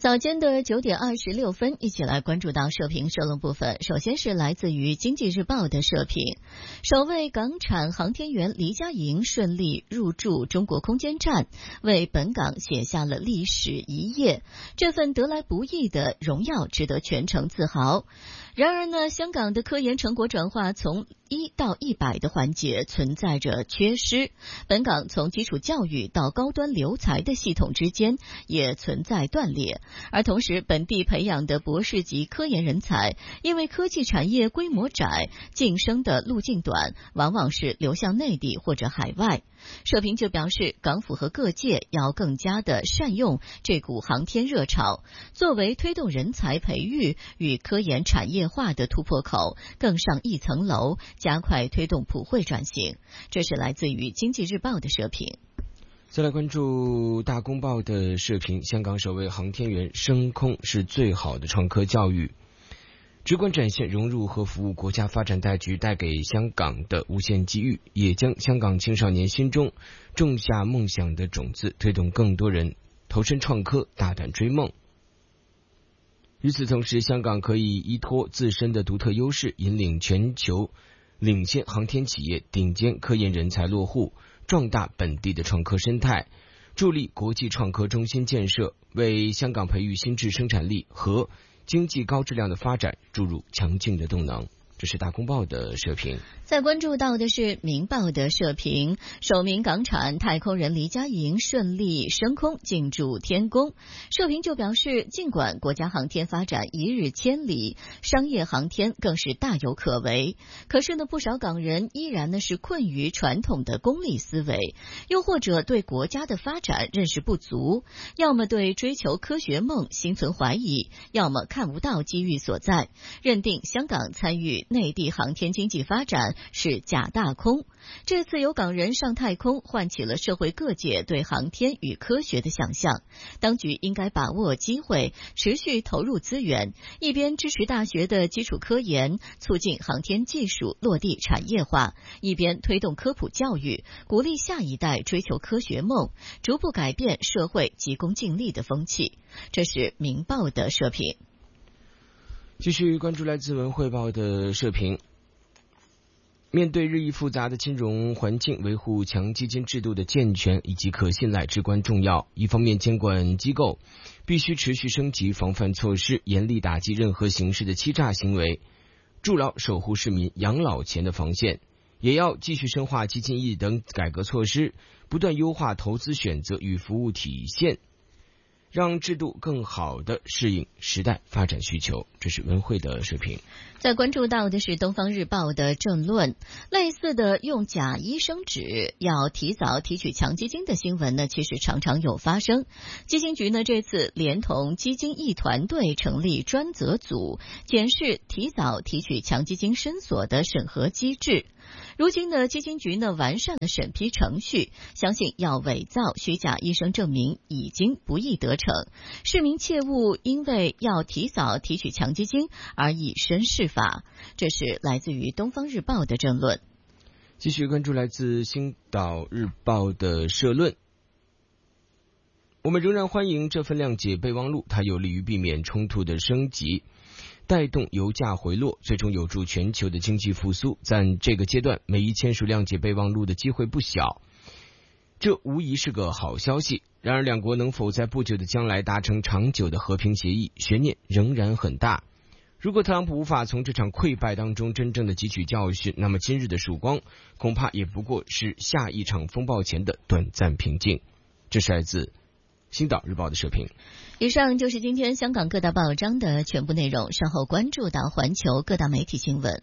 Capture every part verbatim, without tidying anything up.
早间的九点二十六分，一起来关注到社评社论部分。首先是来自于《经济日报》的社评，首位港产航天员黎佳莹顺利入驻中国空间站，为本港写下了历史一页。这份得来不易的荣耀值得全城自豪。然而呢，香港的科研成果转化从一到一百的环节存在着缺失，本港从基础教育到高端留才的系统之间也存在断裂，而同时本地培养的博士级科研人才，因为科技产业规模窄，晋升的路径短，往往是流向内地或者海外。社评就表示，港府和各界要更加的善用这股航天热潮，作为推动人才培育与科研产业化的突破口，更上一层楼，加快推动普惠转型。这是来自于《经济日报》的社评。 再来关注大公报的社评，香港首位航天员升空是最好的创科教育，直观展现融入和服务国家发展大局带给香港的无限机遇，也将香港青少年心中种下梦想的种子，推动更多人投身创科，大胆追梦。与此同时，香港可以依托自身的独特优势，引领全球领先航天企业顶尖科研人才落户，壮大本地的创科生态，助力国际创科中心建设，为香港培育新质生产力和经济高质量的发展注入强劲的动能。这是大公报的社评。 再关注到的是明报的社评，首名港产太空人黎佳莹顺利升空进驻天宫。社评就表示，尽管国家航天发展一日千里，商业航天更是大有可为，可是呢，不少港人依然呢是困于传统的功利思维，又或者对国家的发展认识不足，要么对追求科学梦心存怀疑，要么看不到机遇所在，认定香港参与内地航天经济发展是假大空。这次有港人上太空，唤起了社会各界对航天与科学的想象。当局应该把握机会，持续投入资源，一边支持大学的基础科研，促进航天技术落地产业化，一边推动科普教育，鼓励下一代追求科学梦，逐步改变社会急功近利的风气。这是明报的社评。 继续关注来自文汇报的社评，面对日益复杂的金融环境，维护强基金制度的健全以及可信赖至关重要。一方面，监管机构必须持续升级防范措施，严厉打击任何形式的欺诈行为，筑牢守护市民养老钱的防线；也要继续深化基金 E 等改革措施，不断优化投资选择与服务体现，让制度更好地适应时代发展需求。这是文汇的社评。 再关注到的是东方日报的政论，类似的用假医生纸要提早提取强基金的新闻呢，其实常常有发生。基金局呢这次连同基金 E 团队成立专责组，检视提早提取强基金申索的审核机制。如今呢，基金局呢完善了审批程序，相信要伪造虚假医生证明已经不易得逞。市民切勿因为要提早提取强基金而以身试法。这是来自于东方日报的政论。 继续关注来自星岛日报的社论。我们仍然欢迎这份谅解备忘录，它有利于避免冲突的升级，带动油价回落，最终有助全球的经济复苏。在这个阶段，美伊签署谅解备忘录的机会不小，这无疑是个好消息。然而，两国能否在不久的将来达成长久的和平协议，悬念仍然很大。如果特朗普无法从这场溃败当中真正的汲取教训，那么今日的曙光恐怕也不过是下一场风暴前的短暂平静。这是来自星岛日报的社评。 以上就是今天香港各大报章的全部内容，稍后关注到环球各大媒体新闻。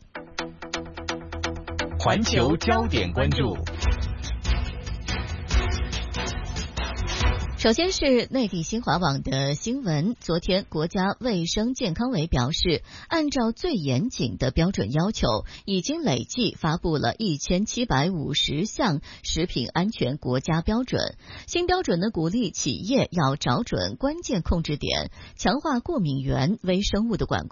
环球焦点关注。 首先是内地新华网的新闻，昨天国家卫生健康委表示，按照最严谨的标准要求，已经累计发布了一千七百五十项食品安全国家标准。新标准呢，鼓励企业要找准关键控制点，强化过敏原微生物的管控。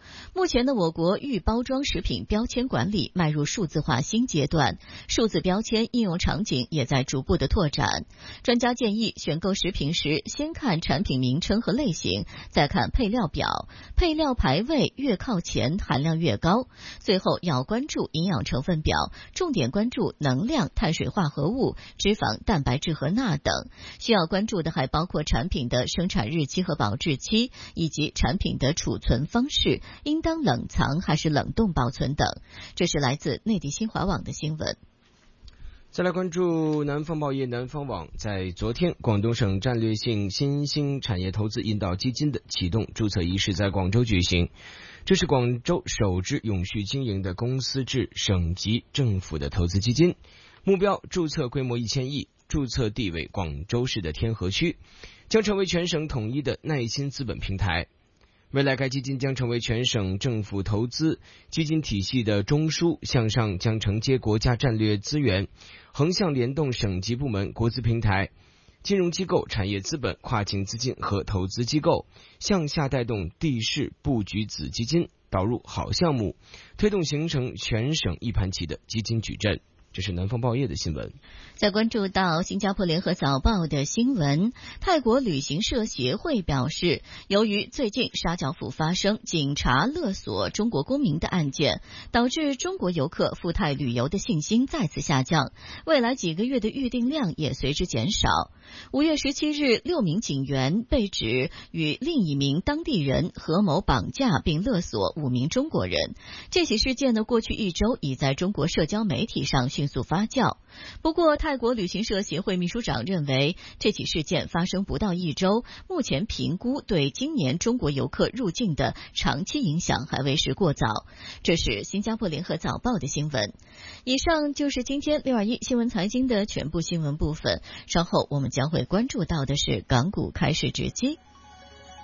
目前的我国预包装食品标签管理迈入数字化新阶段，数字标签应用场景也在逐步的拓展。专家建议选购食品时，先看产品名称和类型，再看配料表，配料排位越靠前含量越高。最后要关注营养成分表，重点关注能量、碳水化合物、脂肪、蛋白质和钠等。需要关注的还包括产品的生产日期和保质期，以及产品的储存方式，应当冷藏还是冷冻保存等。这是来自内地新华网的新闻。 再来关注南方报业南方网，在昨天，广东省战略性新兴产业投资引导基金的启动注册仪式在广州举行。这是广州首支永续经营的公司制省级政府的投资基金，目标注册规模一千亿，注册地位广州市的天河区，将成为全省统一的耐心资本平台。未来该基金将成为全省政府投资基金体系的中枢，向上将承接国家战略资源，横向联动省级部门、国资平台、金融机构、产业资本、跨境资金和投资机构，向下带动地市布局子基金，导入好项目，推动形成全省一盘棋的基金矩阵。这是南方报业的新闻。 在关注到新加坡联合早报的新闻，泰国旅行社协会表示，由于最近沙礁府发生警察勒索中国公民的案件，导致中国游客赴泰旅游的信心再次下降，未来几个月的预订量也随之减少。五月十七日，六名警员被指与另一名当地人合谋绑架并勒索五名中国人。这起事件呢，过去一周已在中国社交媒体上迅速发酵。不过，泰国旅行社协会秘书长认为，这起事件发生不到一周，目前评估对今年中国游客入境的长期影响还为时过早。这是新加坡联合早报的新闻。以上就是今天六二一新闻财经的全部新闻部分，稍后我们将会关注到的是港股开市直击。